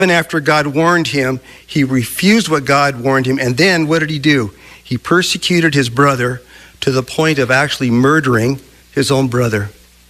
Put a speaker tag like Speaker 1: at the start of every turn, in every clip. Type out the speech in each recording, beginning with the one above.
Speaker 1: And after God warned him, he refused what God warned him. And then what did he do? He persecuted his brother to the point of actually murdering his own brother.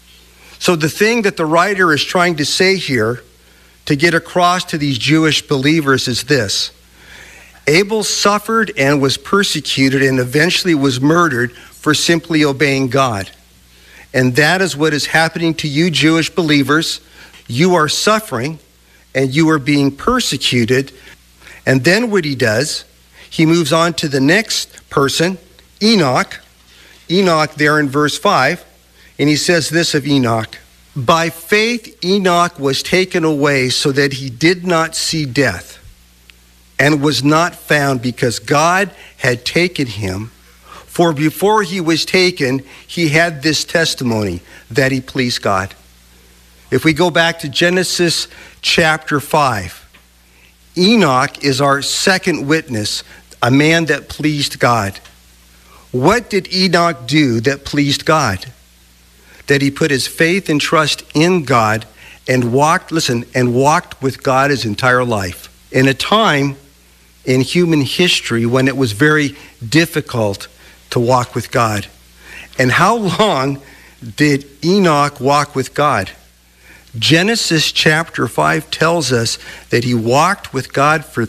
Speaker 1: So the thing that the writer is trying to say here to get across to these Jewish believers is this. Abel suffered and was persecuted and eventually was murdered for simply obeying God. And that is what is happening to you Jewish believers. You are suffering and you are being persecuted. And then what he does, he moves on to the next person, Enoch. Enoch there in verse 5. And he says this of Enoch. By faith Enoch was taken away so that he did not see death, and was not found because God had taken him. For before he was taken, he had this testimony that he pleased God. If we go back to Genesis chapter 5, Enoch is our second witness, a man that pleased God. What did Enoch do that pleased God? That he put his faith and trust in God and walked with God his entire life. In a time in human history when it was very difficult to walk with God. And how long did Enoch walk with God? Genesis chapter 5 tells us that he walked with God for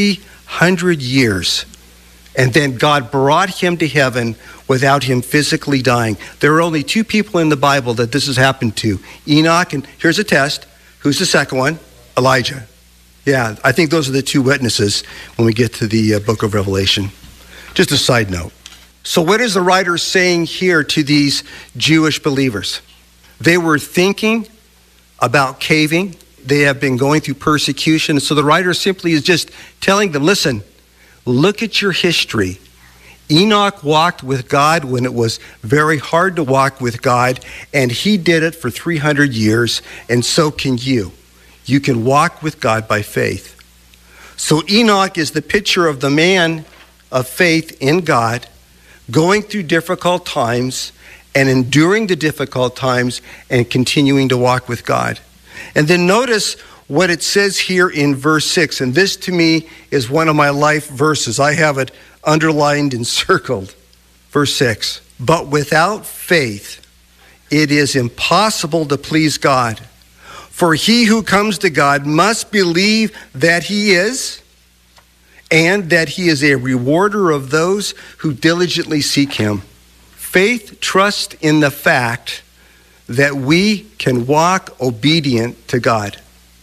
Speaker 1: 300 years. And then God brought him to heaven without him physically dying. There are only two people in the Bible that this has happened to. Enoch, and here's a test. Who's the second one? Elijah. Yeah, I think those are the two witnesses when we get to the book of Revelation. Just a side note. So what is the writer saying here to these Jewish believers? They were thinking about caving. They have been going through persecution. So the writer simply is just telling them, listen, look at your history. Enoch walked with God when it was very hard to walk with God, and he did it for 300 years, and so can you. You can walk with God by faith. So Enoch is the picture of the man of faith in God, going through difficult times and enduring the difficult times and continuing to walk with God. And then notice what it says here in verse 6, and this to me is one of my life verses. I have it underlined and circled. Verse 6, but without faith it is impossible to please God. For he who comes to God must believe that he is, and that he is a rewarder of those who diligently seek him. Faith trusts in the fact that we can walk obedient to God.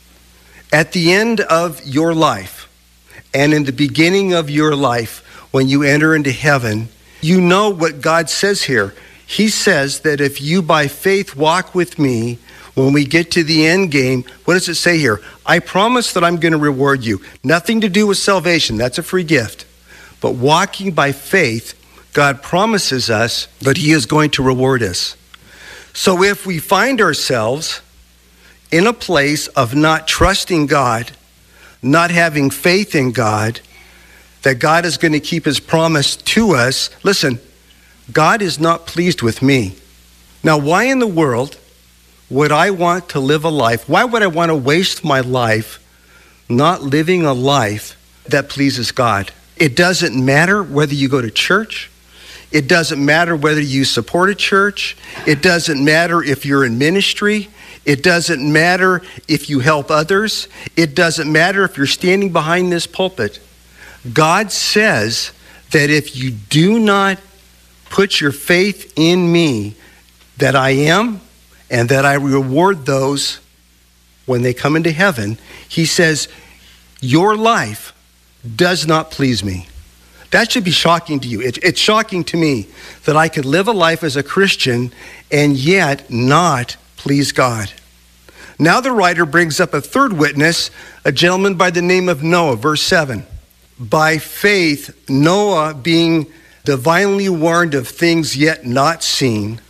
Speaker 1: At the end of your life, and in the beginning of your life, when you enter into heaven, you know what God says here. He says that if you by faith walk with me, when we get to the end game, what does it say here? I promise that I'm going to reward you. Nothing to do with salvation. That's a free gift. But walking by faith, God promises us that he is going to reward us. So if we find ourselves in a place of not trusting God, not having faith in God, that God is going to keep his promise to us, listen, God is not pleased with me. Now, why in the world would I want to live a life? Why would I want to waste my life not living a life that pleases God? It doesn't matter whether you go to church. It doesn't matter whether you support a church. It doesn't matter if you're in ministry. It doesn't matter if you help others. It doesn't matter if you're standing behind this pulpit. God says that if you do not put your faith in me, that I am, and that I reward those when they come into heaven, he says, your life does not please me. That should be shocking to you. It's shocking to me that I could live a life as a Christian and yet not please God. Now the writer brings up a third witness, a gentleman by the name of Noah, verse 7. By faith, Noah, being divinely warned of things yet not seen,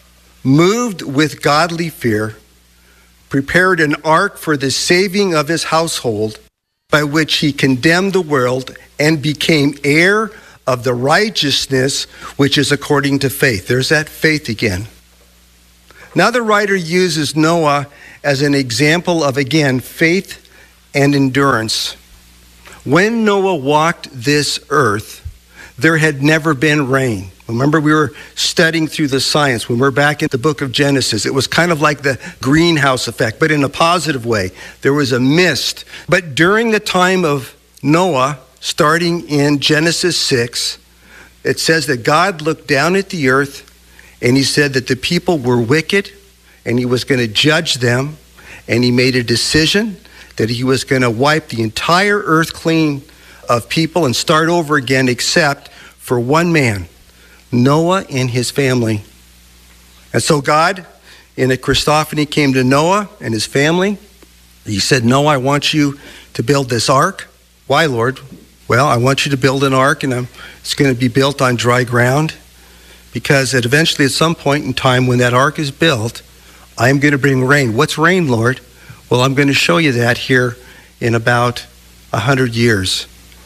Speaker 1: moved with godly fear, prepared an ark for the saving of his household, by which he condemned the world and became heir of the righteousness which is according to faith. There's that faith again. Now the writer uses Noah as an example of, again, faith and endurance. When Noah walked this earth, there had never been rain. Remember, we were studying through the science when we're back in the book of Genesis. It was kind of like the greenhouse effect, but in a positive way. There was a mist. But during the time of Noah, starting in Genesis 6, it says that God looked down at the earth and he said that the people were wicked and he was going to judge them, and he made a decision that he was going to wipe the entire earth clean of people and start over again, except for one man, Noah and his family. And so God, in a Christophany, came to Noah and his family. He said, Noah, I want you to build this ark. Why, Lord? Well, I want you to build an ark, and it's going to be built on dry ground, because eventually at some point in time when that ark is built, I'm going to bring rain. What's rain, Lord? Well, I'm going to show you that here in about 100 years.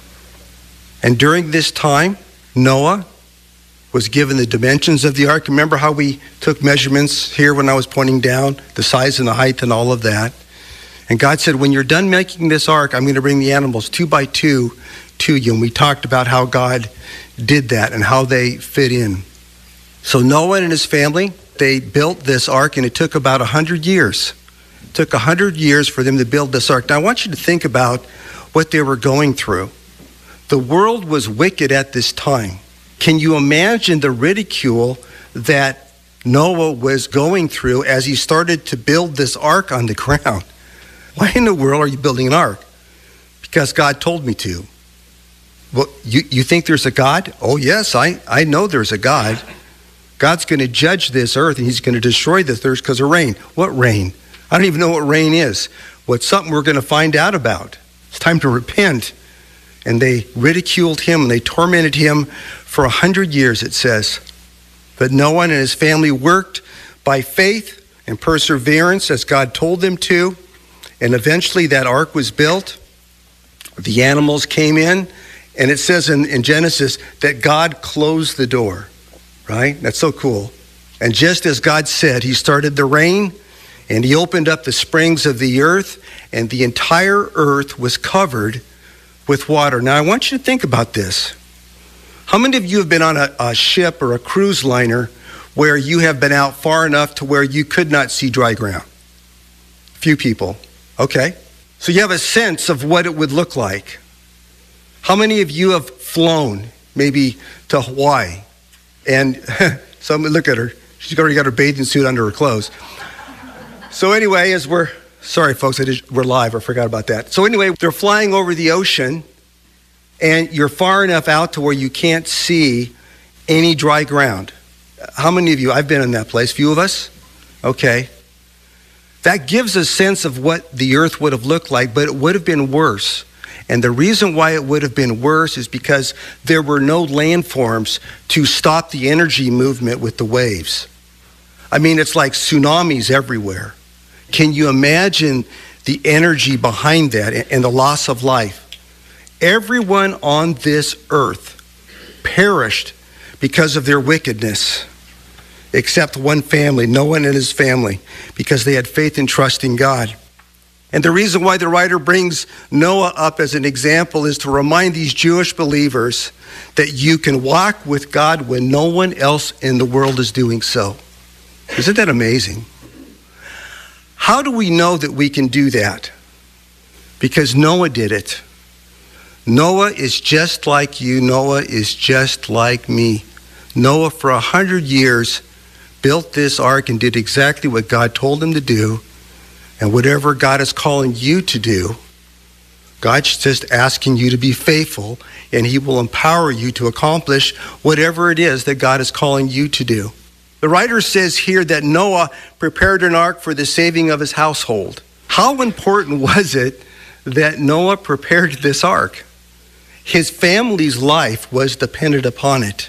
Speaker 1: And during this time, Noah was given the dimensions of the ark. Remember how we took measurements here when I was pointing down, the size and the height and all of that? And God said, when you're done making this ark, I'm going to bring the animals 2 by 2 to you. And we talked about how God did that and how they fit in. So Noah and his family, they built this ark, and it took about 100 years. It took 100 years for them to build this ark. Now I want you to think about what they were going through. The world was wicked at this time. Can you imagine the ridicule that Noah was going through as he started to build this ark on the ground? Why in the world are you building an ark? Because God told me to. Well, you think there's a God? Oh, yes, I know there's a God. God's going to judge this earth, and he's going to destroy this earth because of rain. What rain? I don't even know what rain is. Well, it's something we're going to find out about. It's time to repent. And they ridiculed him, and they tormented him for 100 years, it says. But Noah and his family worked by faith and perseverance as God told them to. And eventually that ark was built. The animals came in. And it says in Genesis that God closed the door, right? That's so cool. And just as God said, he started the rain, and he opened up the springs of the earth, and the entire earth was covered with water. Now, I want you to think about this. How many of you have been on a ship or a cruise liner where you have been out far enough to where you could not see dry ground? Few people. Okay. So you have a sense of what it would look like. How many of you have flown maybe to Hawaii? And so look at her. She's already got her bathing suit under her clothes. So anyway, sorry folks, we're live, I forgot about that. So anyway, they're flying over the ocean, and you're far enough out to where you can't see any dry ground. How many of you, I've been in that place, few of us? Okay. That gives a sense of what the earth would have looked like, but it would have been worse. And the reason why it would have been worse is because there were no landforms to stop the energy movement with the waves. I mean, it's like tsunamis everywhere. Can you imagine the energy behind that and the loss of life? Everyone on this earth perished because of their wickedness, except one family, Noah and his family, because they had faith and trust in God. And the reason why the writer brings Noah up as an example is to remind these Jewish believers that you can walk with God when no one else in the world is doing so. Isn't that amazing? How do we know that we can do that? Because Noah did it. Noah is just like you. Noah is just like me. Noah, for 100 years, built this ark and did exactly what God told him to do. And whatever God is calling you to do, God's just asking you to be faithful, and he will empower you to accomplish whatever it is that God is calling you to do. The writer says here that Noah prepared an ark for the saving of his household. How important was it that Noah prepared this ark? His family's life was dependent upon it.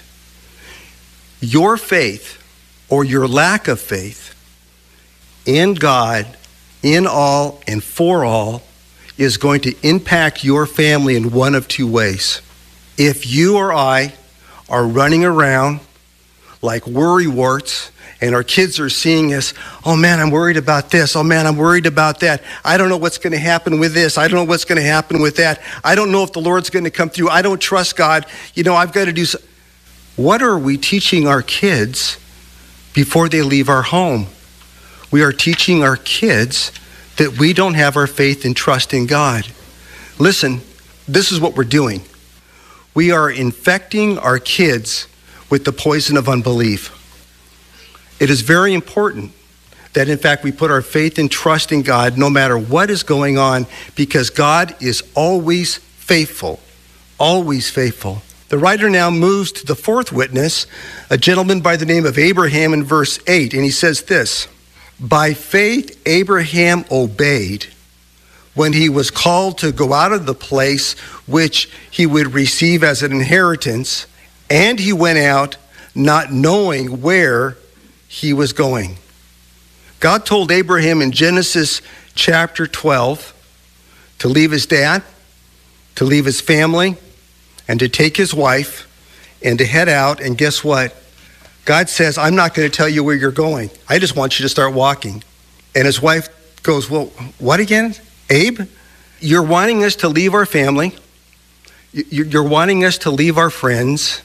Speaker 1: Your faith, or your lack of faith, in God, in all and for all, is going to impact your family in one of two ways. If you or I are running around like worrywarts and our kids are seeing us, oh man, I'm worried about this. Oh man, I'm worried about that. I don't know what's going to happen with this. I don't know what's going to happen with that. I don't know if the Lord's going to come through. I don't trust God. I've got to do so. What are we teaching our kids before they leave our home? We are teaching our kids that we don't have our faith and trust in God. Listen, this is what we're doing. We are infecting our kids with the poison of unbelief. It is very important that, in fact, we put our faith and trust in God no matter what is going on, because God is always faithful, always faithful. The writer now moves to the fourth witness, a gentleman by the name of Abraham, in verse 8, and he says this: by faith, Abraham obeyed when he was called to go out of the place which he would receive as an inheritance, and he went out not knowing where he was going. God told Abraham in Genesis chapter 12 to leave his dad, to leave his family, and to take his wife and to head out. And guess what? God says, I'm not going to tell you where you're going. I just want you to start walking. And his wife goes, well, what again? Abe, you're wanting us to leave our family. You're wanting us to leave our friends.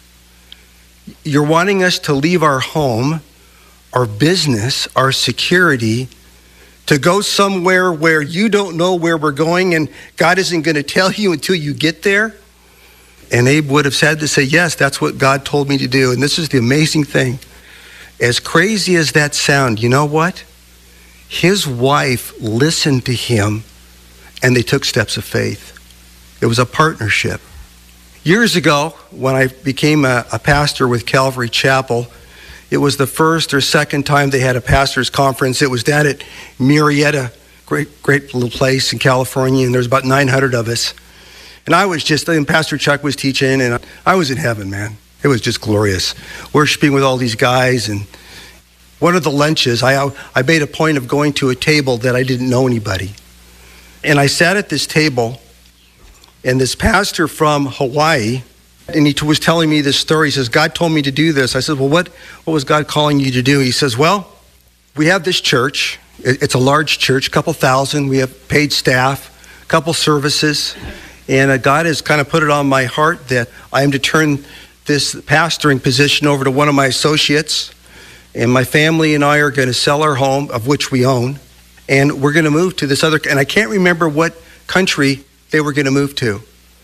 Speaker 1: You're wanting us to leave our home, our business, our security, to go somewhere where you don't know where we're going, and God isn't going to tell you until you get there? And Abe would have said to say, yes, that's what God told me to do. And this is the amazing thing. As crazy as that sound, you know what? His wife listened to him, and they took steps of faith. It was a partnership. Years ago, when I became a pastor with Calvary Chapel, it was the first or second time they had a pastor's conference. It was down at Murrieta, great little place in California, and there's about 900 of us. And I was and Pastor Chuck was teaching, and I was in heaven, man. It was just glorious, worshiping with all these guys. And one of the lunches, I made a point of going to a table that I didn't know anybody. And I sat at this table, and this pastor from Hawaii, and he was telling me this story. He says, God told me to do this. I said, well, what was God calling you to do? He says, well, we have this church. It's a large church, a couple thousand. We have paid staff, a couple services. And God has kind of put it on my heart that I am to turn this pastoring position over to one of my associates. And my family and I are going to sell our home, of which we own. And we're going to move to this other, and I can't remember what country they were going to move to.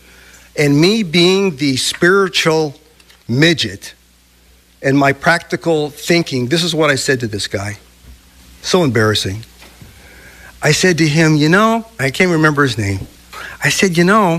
Speaker 1: And me being the spiritual midget and my practical thinking, this is what I said to this guy. So embarrassing. I said to him, I can't remember his name. I said,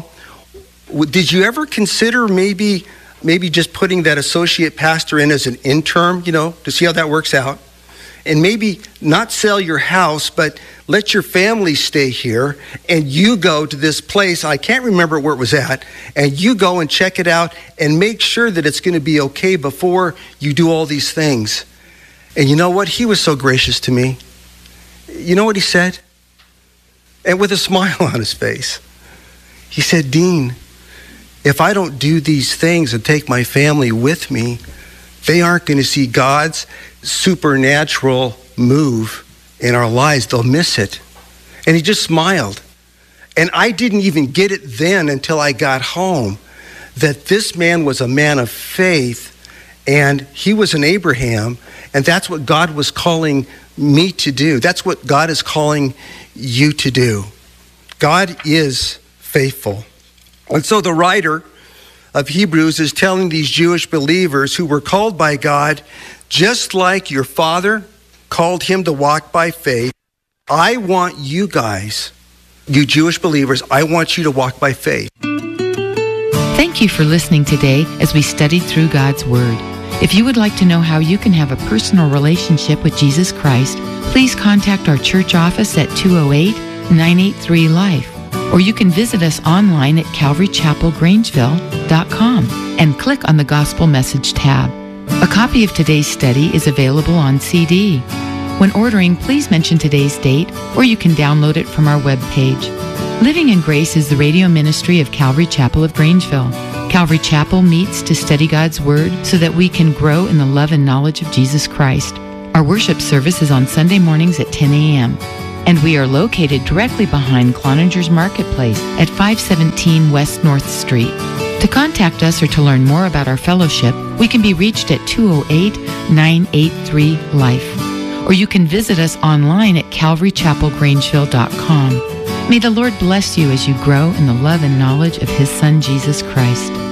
Speaker 1: did you ever consider maybe just putting that associate pastor in as an interim, to see how that works out? And maybe not sell your house, but let your family stay here, and you go to this place, I can't remember where it was at, and you go and check it out and make sure that it's going to be okay before you do all these things. And you know what? He was so gracious to me. You know what he said? And with a smile on his face. He said, Dean, if I don't do these things and take my family with me, they aren't going to see God's supernatural move in our lives. They'll miss it. And he just smiled. And I didn't even get it then until I got home, that this man was a man of faith, and he was an Abraham, and that's what God was calling me to do. That's what God is calling you to do. God is faithful. And so the writer of Hebrews is telling these Jewish believers who were called by God, just like your father called him to walk by faith, I want you guys, you Jewish believers, I want you to walk by faith.
Speaker 2: Thank you for listening today as we studied through God's Word. If you would like to know how you can have a personal relationship with Jesus Christ, please contact our church office at 208-983-LIFE. Or you can visit us online at calvarychapelgrangeville.com and click on the Gospel Message tab. A copy of today's study is available on CD. When ordering, please mention today's date, or you can download it from our webpage. Living in Grace is the radio ministry of Calvary Chapel of Grangeville. Calvary Chapel meets to study God's Word so that we can grow in the love and knowledge of Jesus Christ. Our worship service is on Sunday mornings at 10 a.m., and we are located directly behind Cloninger's Marketplace at 517 West North Street. To contact us or to learn more about our fellowship, we can be reached at 208-983-LIFE, or you can visit us online at calvarychapelgrangeville.com. May the Lord bless you as you grow in the love and knowledge of His Son, Jesus Christ.